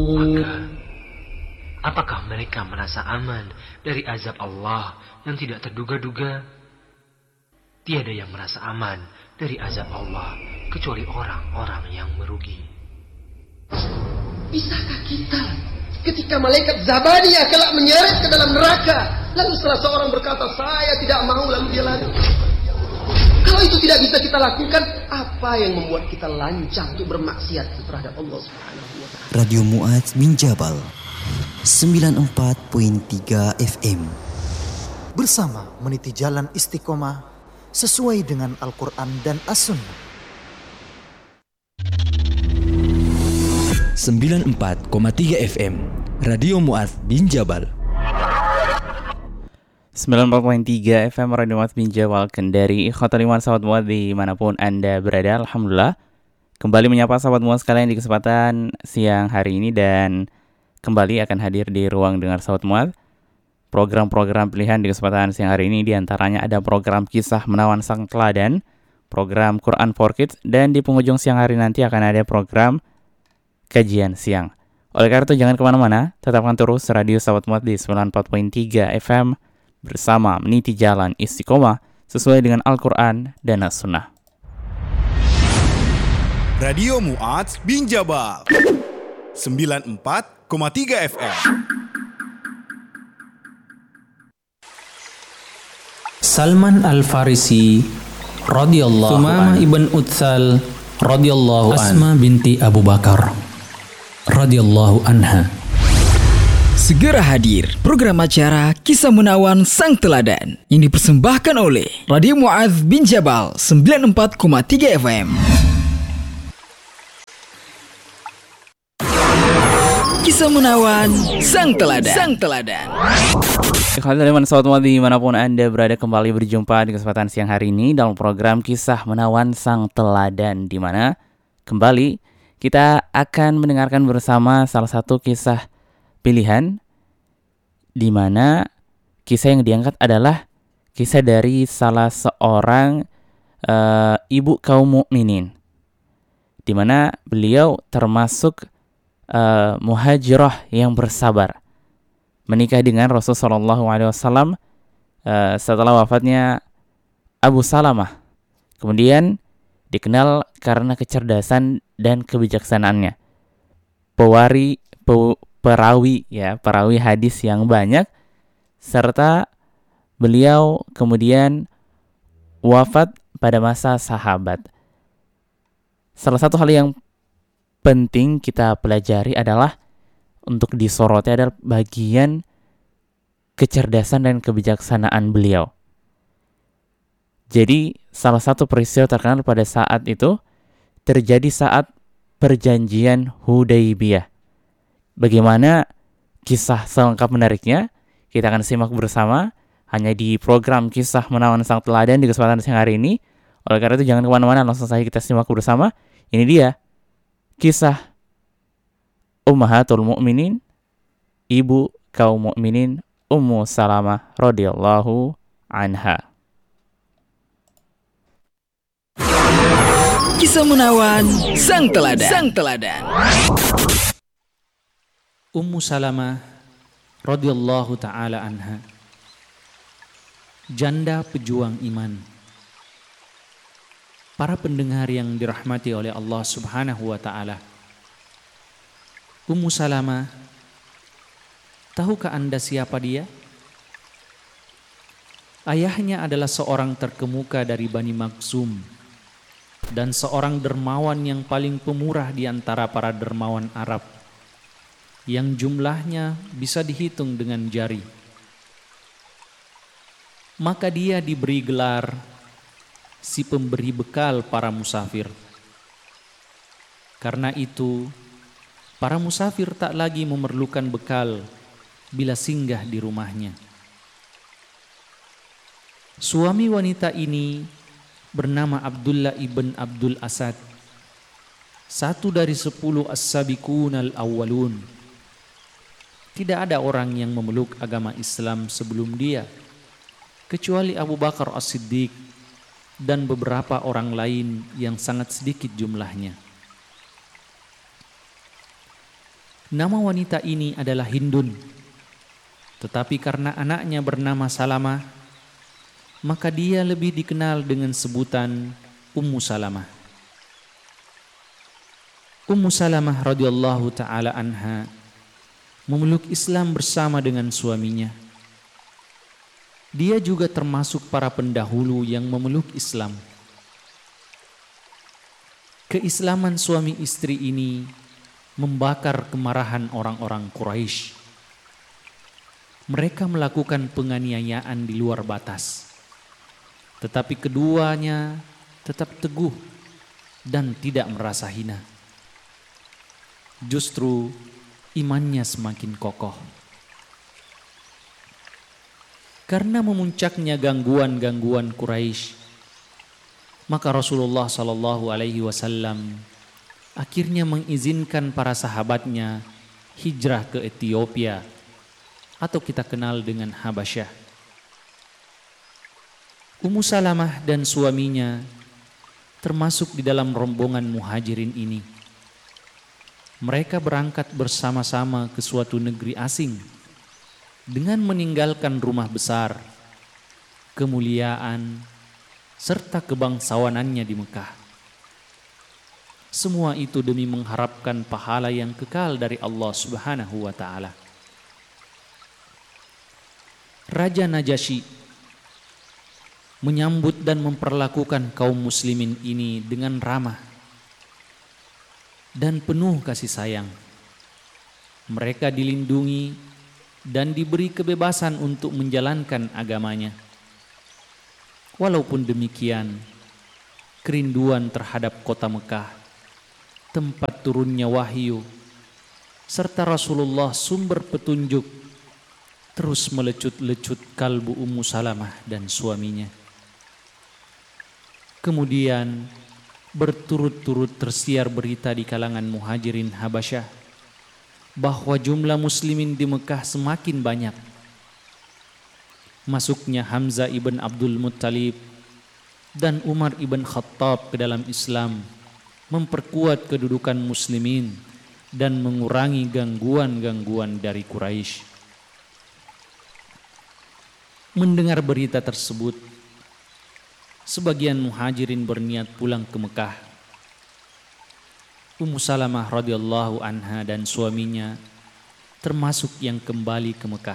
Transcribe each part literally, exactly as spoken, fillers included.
Maka, apakah mereka merasa aman dari azab Allah yang tidak terduga-duga? Tiada yang merasa aman dari azab Allah kecuali orang-orang yang merugi. Bisakah kita ketika malaikat Zabaniyah kelak menyeret ke dalam neraka, lalu salah seorang berkata, saya tidak mau, lalu dia lari? Kalau itu tidak bisa kita lakukan, apa yang membuat kita lancang untuk bermaksiat terhadap Allah Subhanahu wa taala? Radio Mu'adz bin Jabal sembilan puluh empat koma tiga F M. Bersama meniti jalan istiqomah sesuai dengan Al-Quran dan As-Sunnah. sembilan puluh empat koma tiga F M Radio Mu'adz bin Jabal. sembilan puluh empat koma tiga F M Radio Mu'adz bin Jabal, Kendari. Ikhwatul iman sahabat Mu'adz dimanapun Anda berada, alhamdulillah kembali menyapa sahabat Mu'adz sekalian di kesempatan siang hari ini, dan kembali akan hadir di ruang dengar sahabat Mu'adz. Program-program pilihan di kesempatan siang hari ini diantaranya ada program Kisah Menawan Sang Teladan, program Quran for Kids, dan di penghujung siang hari nanti akan ada program Kajian Siang. Oleh karena itu jangan kemana-mana, tetapkan terus radio sahabat Mu'adz di sembilan puluh empat koma tiga F M bersama meniti jalan istiqomah sesuai dengan Al-Quran dan As-Sunnah. Radio Mu'adz bin Jabal sembilan puluh empat koma tiga F M. Salman Al-Farisi radhiyallahu anhu, Sumamah ibn Utsal radhiyallahu anhu, Asma binti Abu Bakar radhiyallahu anha. Segera hadir program acara Kisah Menawan Sang Teladan yang dipersembahkan oleh Radio Mu'adz bin Jabal sembilan puluh empat koma tiga F M. Kisah Menawan Sang Teladan. Sang Teladan. Teman-teman sahabat Mu'adz dimanapun Anda berada, kembali berjumpa di kesempatan siang hari ini dalam program Kisah Menawan Sang Teladan, di mana kembali kita akan mendengarkan bersama salah satu kisah pilihan, di mana kisah yang diangkat adalah kisah dari salah seorang uh, ibu kaum mukminin, di mana beliau termasuk uh, muhajirah yang bersabar, menikah dengan Rasulullah shallallahu alaihi wasallam uh, setelah wafatnya Abu Salamah. Kemudian dikenal karena kecerdasan dan kebijaksanaannya, pewari pe, perawi ya perawi hadis yang banyak, serta beliau kemudian wafat pada masa sahabat. Salah satu hal yang penting kita pelajari adalah untuk disoroti adalah bagian kecerdasan dan kebijaksanaan beliau. Jadi salah satu peristiwa terkenal pada saat itu terjadi saat perjanjian Hudaybiyah. Bagaimana kisah selengkap menariknya kita akan simak bersama hanya di program Kisah Menawan Sang Teladan di kesempatan siang hari ini. Oleh karena itu jangan kemana-mana, langsung saja kita simak bersama. Ini dia kisah Ummahatul Mukminin, ibu kaum mukminin Ummu Salamah radhiyallahu anha. Kisah Menawan Sang Teladan. Sang Teladan. Ummu Salamah radhiyallahu taala anha, janda pejuang iman. Para pendengar yang dirahmati oleh Allah Subhanahu wa taala, Ummu Salamah, tahukah Anda siapa dia? Ayahnya adalah seorang terkemuka dari Bani Makhzum dan seorang dermawan yang paling pemurah di antara para dermawan Arab, yang jumlahnya bisa dihitung dengan jari. Maka dia diberi gelar si pemberi bekal para musafir. Karena itu, para musafir tak lagi memerlukan bekal bila singgah di rumahnya. Suami wanita ini bernama Abdullah ibn Abdul Asad, satu dari sepuluh as-sabiqun al-awwalun. Tidak ada orang yang memeluk agama Islam sebelum dia, kecuali Abu Bakar As-Siddiq dan beberapa orang lain yang sangat sedikit jumlahnya. Nama wanita ini adalah Hindun, tetapi karena anaknya bernama Salamah, maka dia lebih dikenal dengan sebutan Ummu Salamah. Ummu Salamah radhiyallahu taala anha memeluk Islam bersama dengan suaminya. Dia juga termasuk para pendahulu yang memeluk Islam. Keislaman suami istri ini membakar kemarahan orang-orang Quraisy. Mereka melakukan penganiayaan di luar batas, tetapi keduanya tetap teguh dan tidak merasa hina. Justru imannya semakin kokoh. Karena memuncaknya gangguan-gangguan Quraisy, maka Rasulullah Shallallahu Alaihi Wasallam akhirnya mengizinkan para sahabatnya hijrah ke Ethiopia, atau kita kenal dengan Habasyah. Ummu Salamah dan suaminya termasuk di dalam rombongan muhajirin ini. Mereka berangkat bersama-sama ke suatu negeri asing dengan meninggalkan rumah besar, kemuliaan, serta kebangsawanannya di Mekah. Semua itu demi mengharapkan pahala yang kekal dari Allah Subhanahu wa taala. Raja Najasyi menyambut dan memperlakukan kaum muslimin ini dengan ramah dan penuh kasih sayang. Mereka dilindungi dan diberi kebebasan untuk menjalankan agamanya. Walaupun demikian, kerinduan terhadap kota Mekah, tempat turunnya wahyu, serta Rasulullah sumber petunjuk, terus melecut-lecut kalbu Ummu Salamah dan suaminya. Kemudian berturut-turut tersiar berita di kalangan muhajirin Habasyah bahwa jumlah muslimin di Mekah semakin banyak. Masuknya Hamzah ibn Abdul Muttalib dan Umar ibn Khattab ke dalam Islam memperkuat kedudukan muslimin dan mengurangi gangguan-gangguan dari Quraisy. Mendengar berita tersebut, sebagian muhajirin berniat pulang ke Mekah. Ummu Salamah radhiyallahu anha dan suaminya termasuk yang kembali ke Mekah.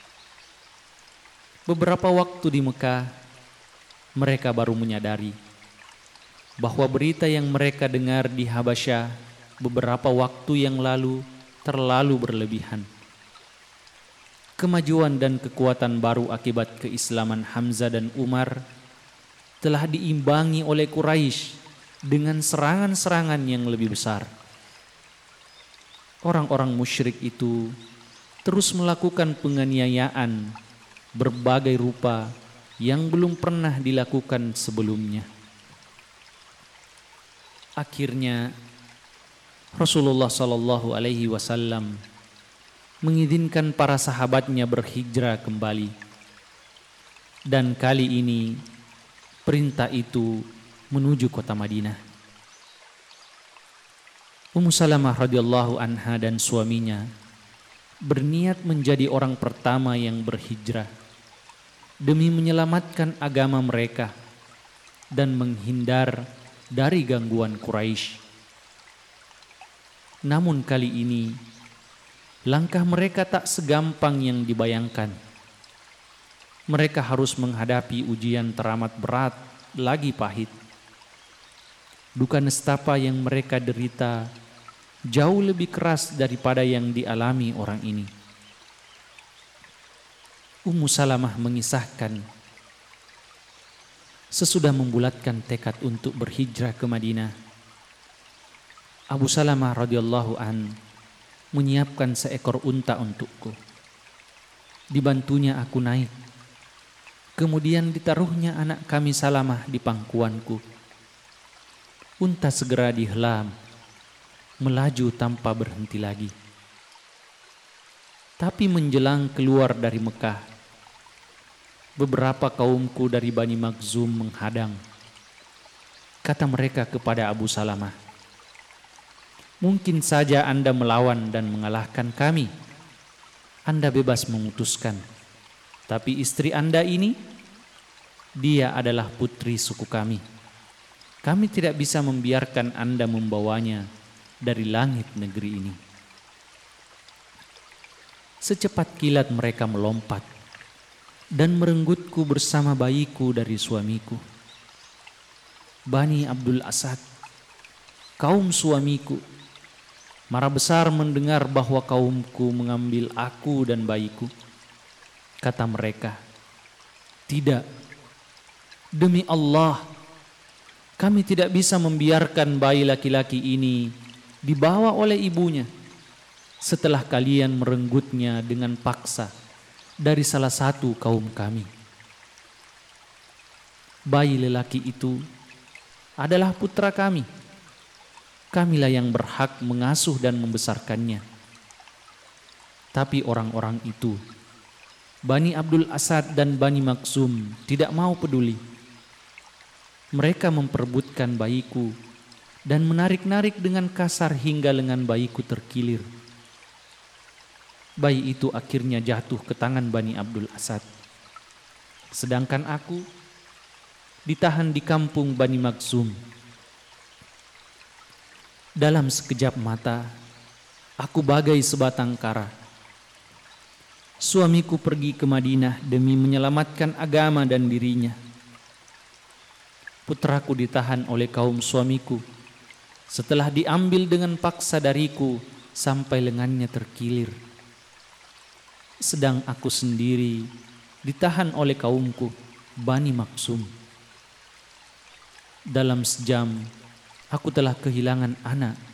Beberapa waktu di Mekah, mereka baru menyadari bahwa berita yang mereka dengar di Habasyah beberapa waktu yang lalu terlalu berlebihan. Kemajuan dan kekuatan baru akibat keislaman Hamzah dan Umar telah diimbangi oleh Quraisy dengan serangan-serangan yang lebih besar. Orang-orang musyrik itu terus melakukan penganiayaan berbagai rupa yang belum pernah dilakukan sebelumnya. Akhirnya Rasulullah Shallallahu Alaihi Wasallam mengizinkan para sahabatnya berhijrah kembali, dan kali ini perintah itu menuju kota Madinah. Ummu Salamah radhiyallahu anha dan suaminya berniat menjadi orang pertama yang berhijrah demi menyelamatkan agama mereka dan menghindar dari gangguan Quraisy. Namun kali ini langkah mereka tak segampang yang dibayangkan. Mereka harus menghadapi ujian teramat berat lagi pahit. Duka nestapa yang mereka derita jauh lebih keras daripada yang dialami orang ini. Ummu Salamah mengisahkan, sesudah membulatkan tekad untuk berhijrah ke Madinah, Abu Salamah radhiyallahu an menyiapkan seekor unta untukku. Dibantunya aku naik. Kemudian ditaruhnya anak kami Salamah di pangkuanku. Unta segera dihelam, melaju tanpa berhenti lagi. Tapi menjelang keluar dari Mekah, beberapa kaumku dari Bani Makhzum menghadang. Kata mereka kepada Abu Salamah, Mungkin saja Anda melawan dan mengalahkan kami. Anda bebas memutuskan. Tapi istri Anda ini, dia adalah putri suku kami. Kami tidak bisa membiarkan Anda membawanya dari langit negeri ini. Secepat kilat mereka melompat dan merenggutku bersama bayiku dari suamiku. Bani Abdul Asad, kaum suamiku, marah besar mendengar bahwa kaumku mengambil aku dan bayiku. Kata mereka, tidak, demi Allah, kami tidak bisa membiarkan bayi laki-laki ini dibawa oleh ibunya setelah kalian merenggutnya dengan paksa dari salah satu kaum kami. Bayi lelaki itu adalah putra kami. Kamilah yang berhak mengasuh dan membesarkannya. Tapi orang-orang itu, Bani Abdul Asad dan Bani Maksum, tidak mau peduli. Mereka memperebutkan bayiku dan menarik-narik dengan kasar hingga lengan bayiku terkilir. Bayi itu akhirnya jatuh ke tangan Bani Abdul Asad. Sedangkan aku ditahan di kampung Bani Maksum. Dalam sekejap mata, aku bagai sebatang kara. Suamiku pergi ke Madinah demi menyelamatkan agama dan dirinya. Putraku ditahan oleh kaum suamiku setelah diambil dengan paksa dariku sampai lengannya terkilir. Sedang aku sendiri ditahan oleh kaumku, Bani Maksum. Dalam sejam, aku telah kehilangan anak,